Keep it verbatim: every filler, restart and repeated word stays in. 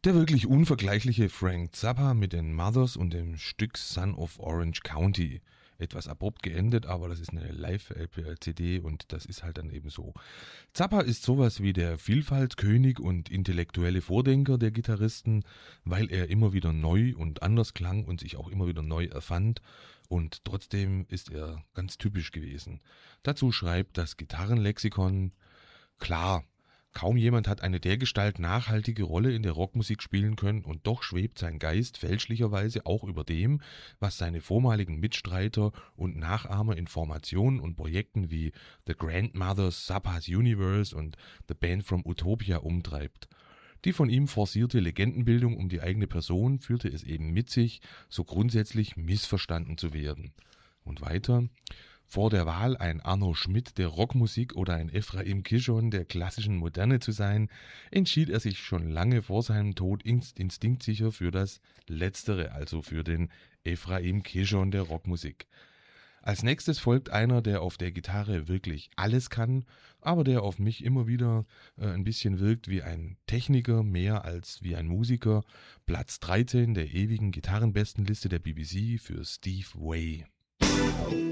Der wirklich unvergleichliche Frank Zappa mit den Mothers und dem Stück Son of Orange County. Etwas abrupt geendet, aber das ist eine Live-C D und das ist halt dann eben so. Zappa ist sowas wie der Vielfaltskönig und intellektuelle Vordenker der Gitarristen, weil er immer wieder neu und anders klang und sich auch immer wieder neu erfand. Und trotzdem ist er ganz typisch gewesen. Dazu schreibt das Gitarrenlexikon: Klar, kaum jemand hat eine dergestalt nachhaltige Rolle in der Rockmusik spielen können und doch schwebt sein Geist fälschlicherweise auch über dem, was seine vormaligen Mitstreiter und Nachahmer in Formationen und Projekten wie The Grandmothers, Zappa's Universe und The Band from Utopia umtreibt. Die von ihm forcierte Legendenbildung um die eigene Person führte es eben mit sich, so grundsätzlich missverstanden zu werden. Und weiter: Vor der Wahl, ein Arno Schmidt der Rockmusik oder ein Ephraim Kishon der klassischen Moderne zu sein, entschied er sich schon lange vor seinem Tod inst- instinktsicher für das Letztere, also für den Ephraim Kishon der Rockmusik. Als nächstes folgt einer, der auf der Gitarre wirklich alles kann, aber der auf mich immer wieder äh, ein bisschen wirkt wie ein Techniker mehr als wie ein Musiker. Platz dreizehn der ewigen Gitarrenbestenliste der B B C für Steve Vai.